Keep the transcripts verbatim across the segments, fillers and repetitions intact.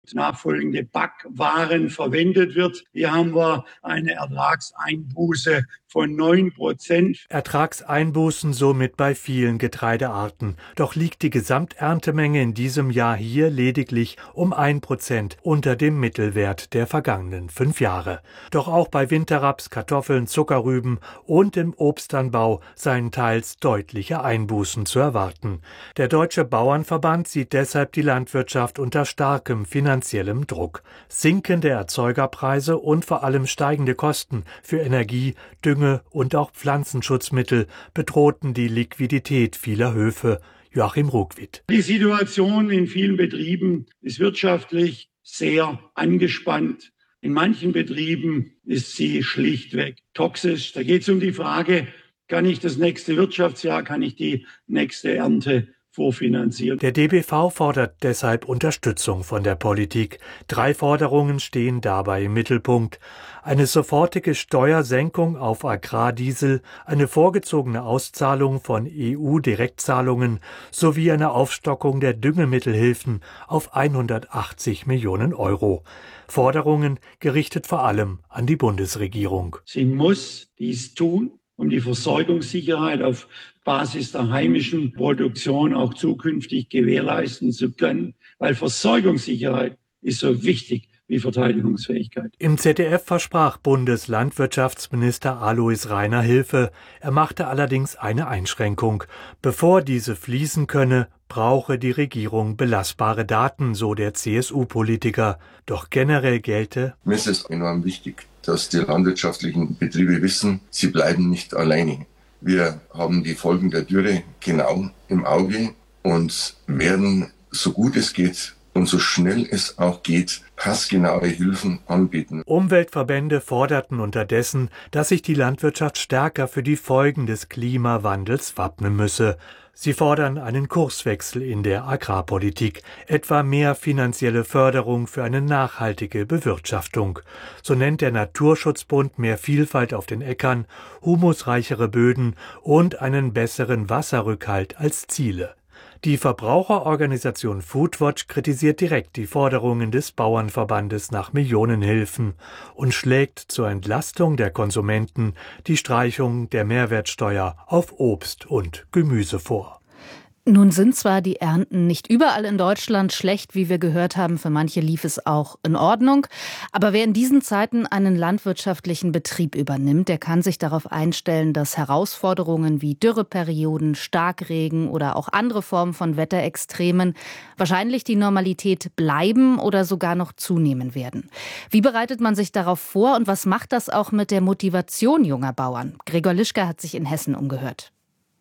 nachfolgende Backwaren verwendet wird. Hier haben wir eine Ertragseinbuße von neun Prozent. Ertragseinbußen somit bei vielen Getreidearten. Doch liegt die Gesamterntemenge in diesem Jahr hier lediglich um ein Prozent unter dem Mittelwert der vergangenen fünf Jahre. Doch auch bei Winterraps, Kartoffeln, Zuckerrüben und im Obstanbau seien teils deutliche Einbußen zu erwarten. Der Deutsche Bauernverband sieht deshalb die Landwirtschaft unter starkem finanziellem Druck. Sinkende Erzeugerpreise und vor allem steigende Kosten für Energie, Dünge und auch Pflanzenschutzmittel bedrohten die Liquidität vieler Höfe. Joachim Ruckwied. Die Situation in vielen Betrieben ist wirtschaftlich sehr angespannt. In manchen Betrieben ist sie schlichtweg toxisch. Da geht es um die Frage, kann ich das nächste Wirtschaftsjahr, kann ich die nächste Ernte vorfinanzieren. Der D B V fordert deshalb Unterstützung von der Politik. Drei Forderungen stehen dabei im Mittelpunkt. Eine sofortige Steuersenkung auf Agrardiesel, eine vorgezogene Auszahlung von E U-Direktzahlungen sowie eine Aufstockung der Düngemittelhilfen auf hundertachtzig Millionen Euro. Forderungen gerichtet vor allem an die Bundesregierung. Sie muss dies tun, um die Versorgungssicherheit auf Basis der heimischen Produktion auch zukünftig gewährleisten zu können, weil Versorgungssicherheit ist so wichtig wie Verteidigungsfähigkeit. Im Z D F versprach Bundeslandwirtschaftsminister Alois Rainer Hilfe. Er machte allerdings eine Einschränkung. Bevor diese fließen könne, brauche die Regierung belastbare Daten, so der C S U-Politiker. Doch generell gelte: Mir ist es enorm wichtig, dass die landwirtschaftlichen Betriebe wissen, sie bleiben nicht alleine. Wir haben die Folgen der Dürre genau im Auge und werden, so gut es geht und so schnell es auch geht, passgenaue Hilfen anbieten. Umweltverbände forderten unterdessen, dass sich die Landwirtschaft stärker für die Folgen des Klimawandels wappnen müsse. Sie fordern einen Kurswechsel in der Agrarpolitik, etwa mehr finanzielle Förderung für eine nachhaltige Bewirtschaftung. So nennt der Naturschutzbund mehr Vielfalt auf den Äckern, humusreichere Böden und einen besseren Wasserrückhalt als Ziele. Die Verbraucherorganisation Foodwatch kritisiert direkt die Forderungen des Bauernverbandes nach Millionenhilfen und schlägt zur Entlastung der Konsumenten die Streichung der Mehrwertsteuer auf Obst und Gemüse vor. Nun sind zwar die Ernten nicht überall in Deutschland schlecht, wie wir gehört haben, für manche lief es auch in Ordnung. Aber wer in diesen Zeiten einen landwirtschaftlichen Betrieb übernimmt, der kann sich darauf einstellen, dass Herausforderungen wie Dürreperioden, Starkregen oder auch andere Formen von Wetterextremen wahrscheinlich die Normalität bleiben oder sogar noch zunehmen werden. Wie bereitet man sich darauf vor und was macht das auch mit der Motivation junger Bauern? Gregor Lischka hat sich in Hessen umgehört.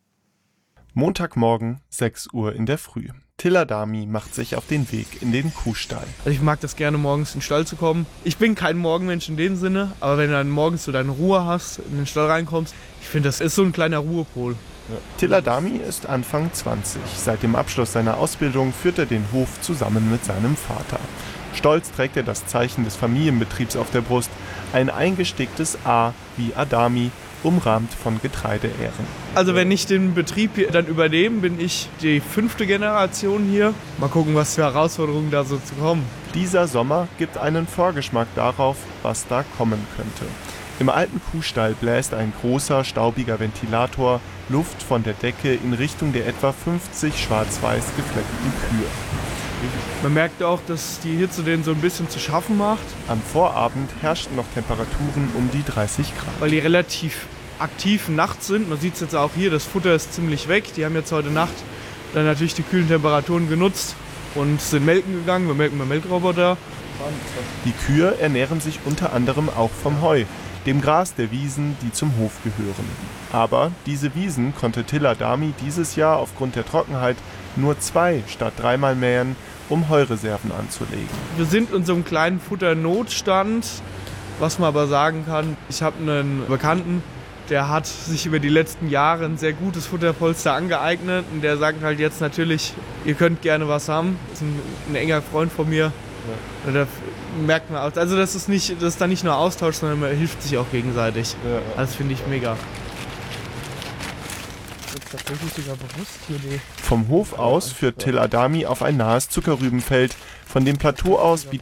Montagmorgen, sechs Uhr in der Früh. Till Adami macht sich auf den Weg in den Kuhstall. Also ich mag das gerne, morgens in den Stall zu kommen. Ich bin kein Morgenmensch in dem Sinne, aber wenn du dann morgens so deine Ruhe hast, in den Stall reinkommst, ich finde, das ist so ein kleiner Ruhepol. Ja. Till Adami ist Anfang zwanzig. Seit dem Abschluss seiner Ausbildung führt er den Hof zusammen mit seinem Vater. Stolz trägt er das Zeichen des Familienbetriebs auf der Brust, ein eingesticktes A wie Adami, umrahmt von Getreideähren. Also wenn ich den Betrieb hier dann übernehme, bin ich die fünfte Generation hier. Mal gucken, was für Herausforderungen da so zu kommen. Dieser Sommer gibt einen Vorgeschmack darauf, was da kommen könnte. Im alten Kuhstall bläst ein großer, staubiger Ventilator Luft von der Decke in Richtung der etwa fünfzig schwarz-weiß gefleckten Kühe. Man merkt auch, dass die Hitze denen so ein bisschen zu schaffen macht. Am Vorabend herrschten noch Temperaturen um die dreißig Grad. Weil die relativ aktiv nachts sind. Man sieht es jetzt auch hier, das Futter ist ziemlich weg. Die haben jetzt heute Nacht dann natürlich die kühlen Temperaturen genutzt und sind melken gegangen. Wir melken beim Melkroboter. Die Kühe ernähren sich unter anderem auch vom Heu, dem Gras der Wiesen, die zum Hof gehören. Aber diese Wiesen konnte Till Adami dieses Jahr aufgrund der Trockenheit nur zwei statt dreimal mähen, um Heureserven anzulegen. Wir sind in so einem kleinen Futternotstand. Was man aber sagen kann, ich habe einen Bekannten, der hat sich über die letzten Jahre ein sehr gutes Futterpolster angeeignet. Und der sagt halt jetzt natürlich, ihr könnt gerne was haben. Das ist ein, ein enger Freund von mir. Ja. Da merkt man auch, also das ist nicht, das ist dann nicht nur Austausch, sondern man hilft sich auch gegenseitig. Ja. Das finde ich mega. tatsächlich sogar bewusst hier die. Vom Hof aus führt Till Adami auf ein nahes Zuckerrübenfeld. Von dem Plateau aus bietet